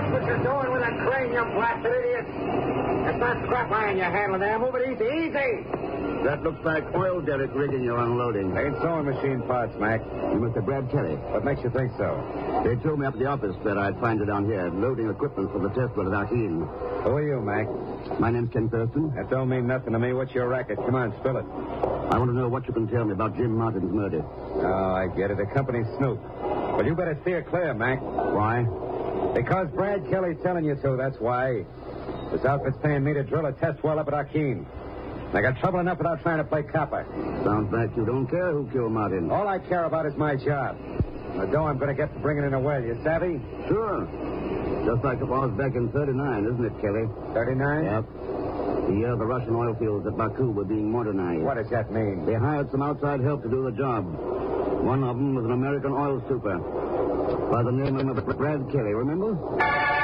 That's what you're doing with that crane, you blasted idiot. That's not scrap iron you're handling there. Move it easy, easy. That looks like oil derrick rigging you're unloading. Ain't sewing machine parts, Mac. You must have Brad Kelly. What makes you think so? They told me up at the office that I'd find you down here, loading equipment for the test well at Arkeen. Who are you, Mac? My name's Ken Thurston. That don't mean nothing to me. What's your racket? Come on, spill it. I want to know what you can tell me about Jim Martin's murder. Oh, I get it. A company snoop. Well, you better steer clear, Mac. Why? Because Brad Kelly's telling you so, that's why. This outfit's paying me to drill a test well up at Arkeen. I got trouble enough without trying to play copper. Sounds like you don't care who killed Martin. All I care about is my job. The dough I'm going to get for bringing in a well, you savvy? Sure. Just like it was back in 39, isn't it, Kelly? 39? Yep. The year the Russian oil fields at Baku were being modernized. What does that mean? They hired some outside help to do the job. One of them was an American oil super by the name of Brad Kelly, remember?